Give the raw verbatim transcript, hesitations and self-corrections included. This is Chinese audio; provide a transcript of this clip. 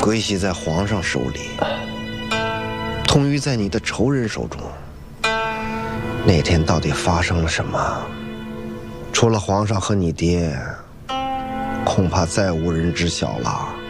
归西在皇上手里，通玉在你的仇人手中。那天到底发生了什么？除了皇上和你爹，恐怕再无人知晓了。